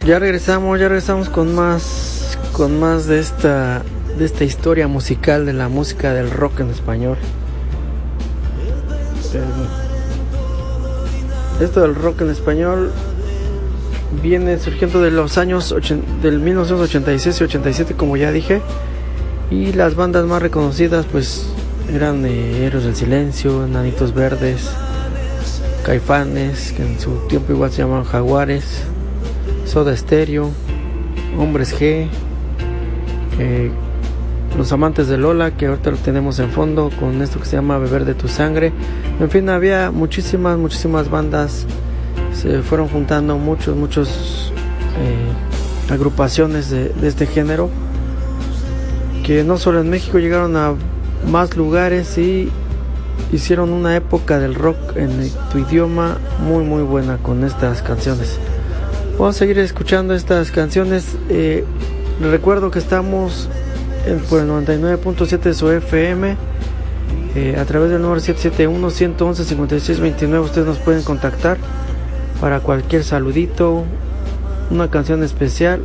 Ya regresamos con más de esta historia musical de la música del rock en español. Esto del rock en español viene surgiendo de los años del 1986 y 87, como ya dije, y las bandas más reconocidas pues eran Héroes del Silencio, Enanitos Verdes, Caifanes, que en su tiempo igual se llamaban Jaguares, Soda Stereo, Hombres G, Los Amantes de Lola, que ahorita lo tenemos en fondo con esto que se llama Beber de tu Sangre. En fin, había muchísimas bandas, se fueron juntando muchos agrupaciones de este género, que no solo en México, llegaron a más lugares y hicieron una época del rock en tu idioma muy buena con estas canciones. Vamos a seguir escuchando estas canciones. Les recuerdo que estamos por el 99.7 de su FM, a través del número 771-111-5629. Ustedes nos pueden contactar para cualquier saludito, una canción especial,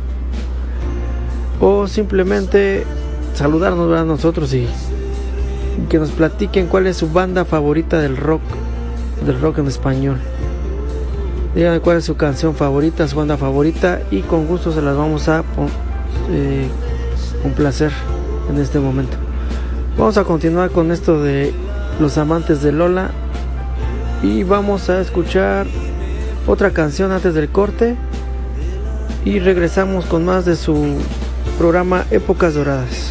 o simplemente saludarnos a nosotros y que nos platiquen cuál es su banda favorita del rock en español. Díganme cuál es su canción favorita, su banda favorita, y con gusto se las vamos a complacer en este momento. Vamos a continuar con esto de Los Amantes de Lola y vamos a escuchar otra canción antes del corte y regresamos con más de su programa Épocas Doradas.